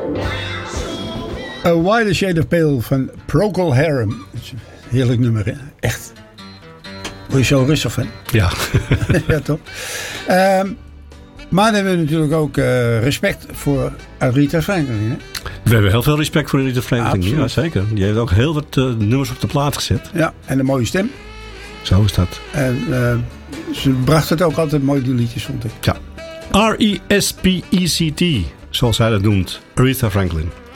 A Wider Shade of Pale van Procol Harum. Dat is een heerlijk nummer, hè? Echt. Word je zo rustig van? Ja. Ja, toch? Maar dan hebben we natuurlijk ook respect voor Aretha Franklin. Hè? We hebben heel veel respect voor Aretha Franklin. Absoluut. Ja, zeker. Die heeft ook heel wat nummers op de plaat gezet. Ja, en een mooie stem. Zo is dat. En ze bracht het ook altijd mooi, die liedjes, vond ik. Ja. R-E-S-P-E-C-T, zoals hij dat noemt. Aretha Franklin.